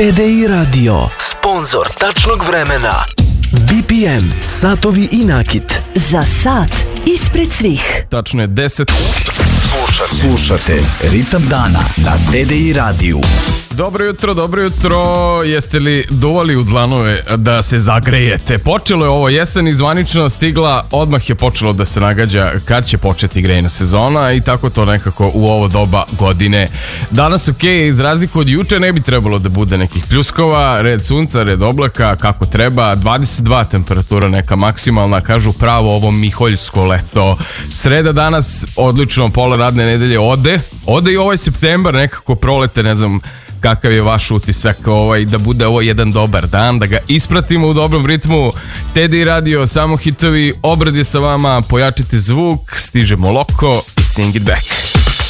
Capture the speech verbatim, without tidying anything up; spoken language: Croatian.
T D I Radio, sponzor tačnog vremena. B P M, satovi i nakit. Za sat ispred svih. Tačno je deset. Slušate, Slušate Ritam dana na T D I radiju. Dobro jutro, dobro jutro. Jeste li duvali u dlanove da se zagrejete? Počelo je ovo jesen i zvanično stigla, odmah je počelo da se nagađa kad će početi grejna sezona i tako to nekako u ovo doba godine. Danas ok, iz razliku od juče ne bi trebalo da bude nekih pljuskova, red sunca, red oblaka, kako treba, dvadeset dva temperatura neka maksimalna, kažu pravo ovo miholjsko leto. Sreda danas, odlično, pola radne nedelje ode, ode i ovaj septembar, nekako prolete, ne znam kakav je vaš utisak, ovaj, da bude ovo jedan dobar dan, da ga ispratimo u dobrom ritmu. T D I Radio, samo hitovi, obrad je sa vama, pojačite zvuk, stižemo Loko i Sing It Back.